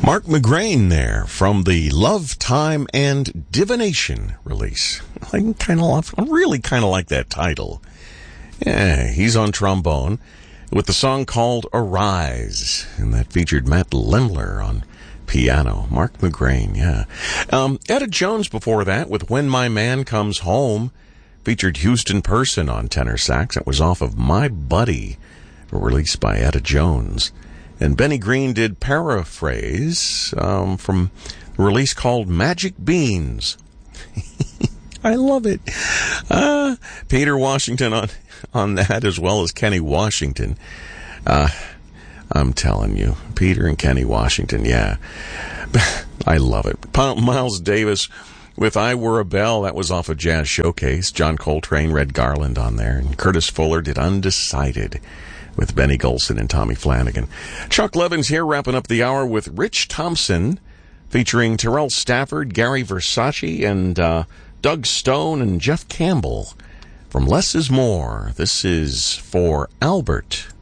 Mark McGrain there from the Love, Time, and Divination release. I really kind of like that title. Yeah, he's on trombone with the song called Arise, and that featured Matt Lemler on piano. Mark McGrain, yeah. Etta Jones before that with When My Man Comes Home, featured Houston Person on tenor sax. That was off of My Buddy, released by Etta Jones. And Benny Green did Paraphrase from a release called Magic Beans. I love it. Peter Washington on that, as well as Kenny Washington. I'm telling you, Peter and Kenny Washington, yeah. I love it. Miles Davis with I Were a Bell, that was off of Jazz Showcase. John Coltrane, Red Garland on there. And Curtis Fuller did Undecided with Benny Golson and Tommy Flanagan. Chuck Levins here, wrapping up the hour with Rich Thompson, featuring Terrell Stafford, Gary Versace, and Doug Stone and Jeff Campbell from Less is More. This is For Albert.